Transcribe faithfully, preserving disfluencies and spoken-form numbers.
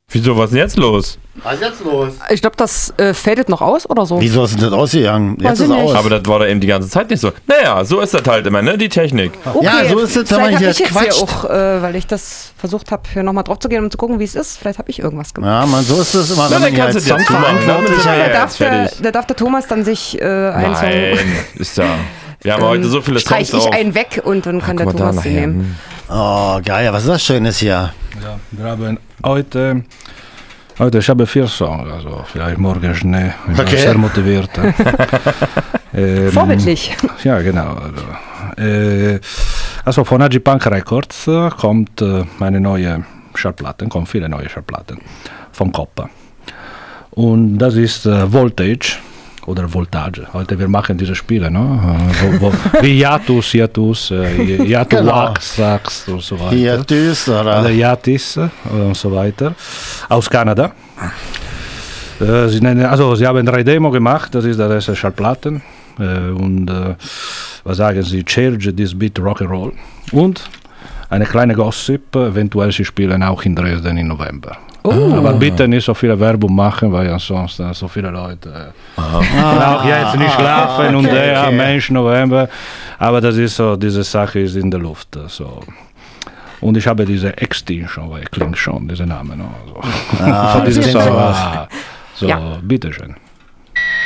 Wieso, was ist denn jetzt los? Was ist jetzt los? Ich glaube, das äh, fadet noch aus oder so. Wieso ist denn das ausgegangen? Jetzt ist es aus. Aber das war doch eben die ganze Zeit nicht so. Naja, so ist das halt immer, ne? Die Technik. Okay, ja, so ist es, wenn man vielleicht hier hab ich jetzt quatscht. hier auch, äh, weil ich das versucht habe, hier nochmal drauf zu gehen und zu gucken, wie es ist. Vielleicht habe ich irgendwas gemacht. Ja, man, so ist es immer, Na, wenn man dann hier kannst als du dir zumachen, ne? Songverantwortlicher... Ja, da, ja, darf ist der, fertig. da darf der Thomas dann sich äh, einen Song... Nein, ist da. Wir haben heute so viele Streich Songs ich auf. einen weg und dann kann Ach, der guck mal da Thomas den nachher. nehmen. Oh, geil, was ist das Schönes hier? Ja, wir haben heute, heute ich habe vier Songs, also vielleicht morgen Schnee. Ich bin Okay. sehr motiviert. ähm, Vorbildlich. Ja, genau. Also, äh, also von Agipunk Records äh, kommt äh, eine neue Schallplatte, kommen viele neue Schallplatten von Coppa. Und das ist äh, Voltage. Oder Voltage. Heute wir machen diese Spiele, ne? Wo, wo, wie Yatus, Yatus, äh, Yatu Genau. Wax, Sax und so weiter. Hier, Düs, oder? Oder Yatis äh, und so weiter. Aus Kanada. Äh, sie, nennen, also, sie haben drei Demo gemacht, das ist der erste Schallplatten. Äh, und äh, was sagen sie? Charge this beat Rock'n'Roll. Und eine kleine Gossip, eventuell sie spielen auch in Dresden im November. Oh. Aber bitte nicht so viel Werbung machen, weil ansonsten so viele Leute äh, auch jetzt nicht schlafen und okay, ja, okay. Mensch, November. Aber das ist so, diese Sache ist in der Luft. So. Und ich habe diese Extinction, weil klingt schon, dieser Name. No? So. Ah, Von diesem das Song. klingt Ah, so, Ja. bitteschön.